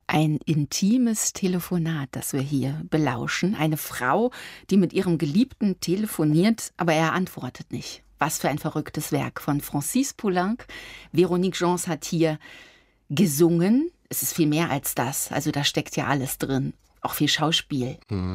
Ein intimes Telefonat, das wir hier belauschen. Eine Frau, die mit ihrem Geliebten telefoniert, aber er antwortet nicht. Was für ein verrücktes Werk von Francis Poulenc. Véronique Gens hat hier gesungen. Es ist viel mehr als das. Also da steckt ja alles drin. Auch viel Schauspiel.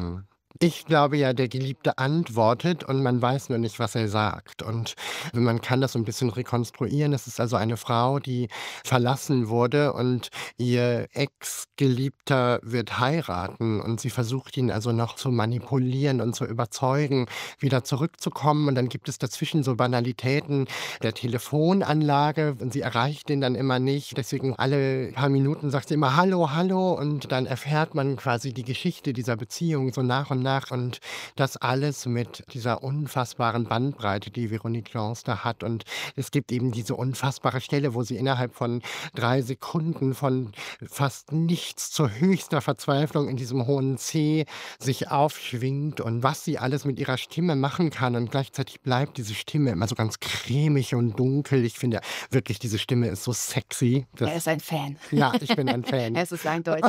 Ich glaube ja, der Geliebte antwortet und man weiß nur nicht, was er sagt. Und man kann das so ein bisschen rekonstruieren. Es ist also eine Frau, die verlassen wurde und ihr Ex-Geliebter wird heiraten und sie versucht ihn also noch zu manipulieren und zu überzeugen, wieder zurückzukommen. Und dann gibt es dazwischen so Banalitäten der Telefonanlage und sie erreicht ihn dann immer nicht. Deswegen alle paar Minuten sagt sie immer Hallo, hallo und dann erfährt man quasi die Geschichte dieser Beziehung so nach und nach und das alles mit dieser unfassbaren Bandbreite, die Véronique Gens da hat. Und es gibt eben diese unfassbare Stelle, wo sie innerhalb von 3 Sekunden von fast nichts zur höchster Verzweiflung in diesem hohen C sich aufschwingt und was sie alles mit ihrer Stimme machen kann. Und gleichzeitig bleibt diese Stimme immer so ganz cremig und dunkel. Ich finde wirklich, diese Stimme ist so sexy. Er ist ein Fan. Ja, ich bin ein Fan. Es ist eindeutig.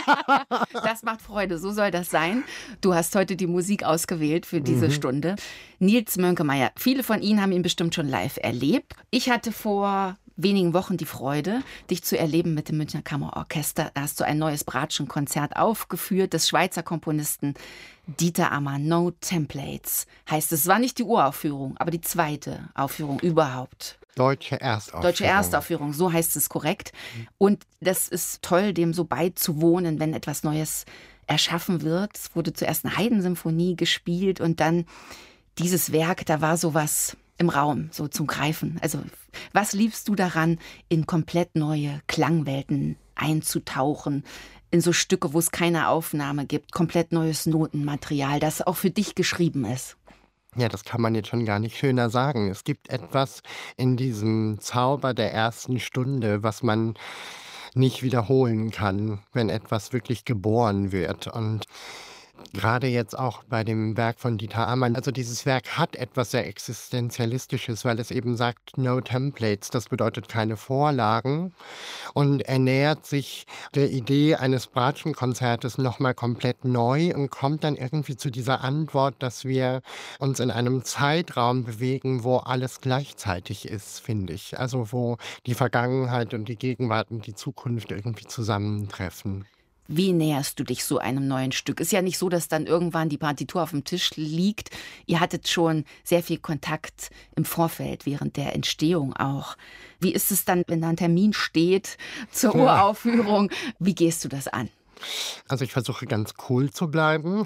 Das macht Freude, so soll das sein. Du hast heute die Musik ausgewählt für diese Stunde. Nils Mönkemeyer, viele von Ihnen haben ihn bestimmt schon live erlebt. Ich hatte vor wenigen Wochen die Freude, dich zu erleben mit dem Münchner Kammerorchester. Da hast du ein neues Bratschenkonzert aufgeführt des Schweizer Komponisten Dieter Amann. No Templates heißt es. Es war nicht die Uraufführung, aber die zweite Aufführung überhaupt. Deutsche Erstaufführung. Deutsche Erstaufführung, so heißt es korrekt. Und das ist toll, dem so beizuwohnen, wenn etwas Neues erschaffen wird. Es wurde zuerst eine Haydn-Symphonie gespielt und dann dieses Werk, da war sowas im Raum, so zum Greifen. Also was liebst du daran, in komplett neue Klangwelten einzutauchen, in so Stücke, wo es keine Aufnahme gibt, komplett neues Notenmaterial, das auch für dich geschrieben ist? Ja, das kann man jetzt schon gar nicht schöner sagen. Es gibt etwas in diesem Zauber der ersten Stunde, was man nicht wiederholen kann, wenn etwas wirklich geboren wird. Und gerade jetzt auch bei dem Werk von Dieter Amann, also dieses Werk hat etwas sehr Existenzialistisches, weil es eben sagt, no templates, das bedeutet keine Vorlagen. Und er nähert sich der Idee eines Bratschenkonzertes nochmal komplett neu und kommt dann irgendwie zu dieser Antwort, dass wir uns in einem Zeitraum bewegen, wo alles gleichzeitig ist, finde ich. Also wo die Vergangenheit und die Gegenwart und die Zukunft irgendwie zusammentreffen. Wie näherst du dich so einem neuen Stück? Ist ja nicht so, dass dann irgendwann die Partitur auf dem Tisch liegt. Ihr hattet schon sehr viel Kontakt im Vorfeld, während der Entstehung auch. Wie ist es dann, wenn da ein Termin steht zur Uraufführung? Wie gehst du das an? Also ich versuche ganz cool zu bleiben,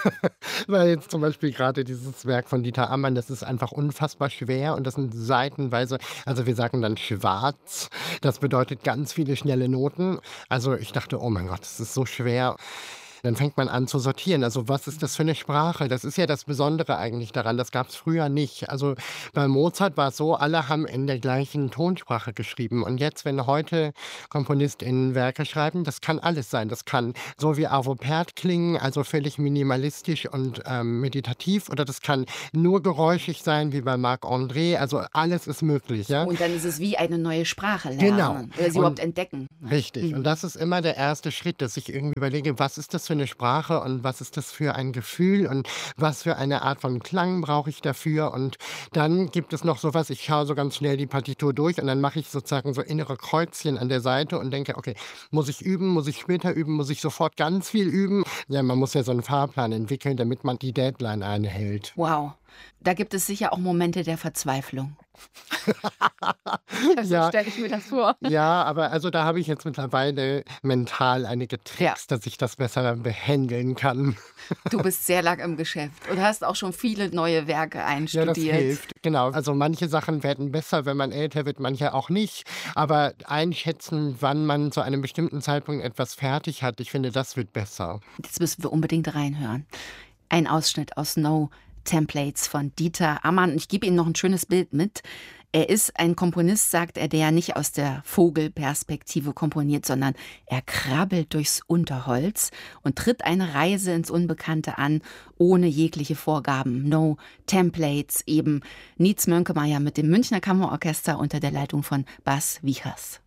weil jetzt zum Beispiel gerade dieses Werk von Dieter Amann, das ist einfach unfassbar schwer und das sind seitenweise, also wir sagen dann schwarz, das bedeutet ganz viele schnelle Noten. Also ich dachte, oh mein Gott, das ist so schwer. Dann fängt man an zu sortieren. Also was ist das für eine Sprache? Das ist ja das Besondere eigentlich daran. Das gab es früher nicht. Also bei Mozart war es so, alle haben in der gleichen Tonsprache geschrieben. Und jetzt, wenn heute KomponistInnen Werke schreiben, das kann alles sein. Das kann so wie Arvo Pärt klingen, also völlig minimalistisch und meditativ. Oder das kann nur geräuschig sein, wie bei Marc André. Also alles ist möglich. Ja? Und dann ist es wie eine neue Sprache lernen. Genau. Oder sie überhaupt entdecken. Richtig. Und das ist immer der erste Schritt, dass ich irgendwie überlege, was ist das für eine Sprache und was ist das für ein Gefühl und was für eine Art von Klang brauche ich dafür. Und dann gibt es noch sowas, ich schaue so ganz schnell die Partitur durch und dann mache ich sozusagen so innere Kreuzchen an der Seite und denke, okay, muss ich üben, muss ich später üben, muss ich sofort ganz viel üben? Ja, man muss ja so einen Fahrplan entwickeln, damit man die Deadline einhält. Wow. Da gibt es sicher auch Momente der Verzweiflung. So Ja. stelle ich mir das vor. Ja, aber also da habe ich jetzt mittlerweile mental einige Tricks, dass ich das besser behandeln kann. Du bist sehr lang im Geschäft und hast auch schon viele neue Werke Ja, das einstudiert. hilft. Genau. Also manche Sachen werden besser, wenn man älter wird, manche auch nicht. Aber einschätzen, wann man zu einem bestimmten Zeitpunkt etwas fertig hat, ich finde, das wird besser. Jetzt müssen wir unbedingt reinhören. Ein Ausschnitt aus No Templates von Dieter Amann. Ich gebe Ihnen noch ein schönes Bild mit. Er ist ein Komponist, sagt er, der nicht aus der Vogelperspektive komponiert, sondern er krabbelt durchs Unterholz und tritt eine Reise ins Unbekannte an, ohne jegliche Vorgaben. No Templates, eben Nils Mönkemeyer mit dem Münchner Kammerorchester unter der Leitung von Bas Wichers.